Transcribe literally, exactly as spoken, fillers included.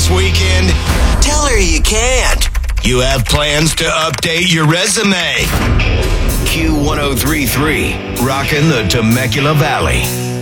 this weekend? Tell her you can't. You have plans to update your resume. Q one oh three point three, rocking the Temecula Valley.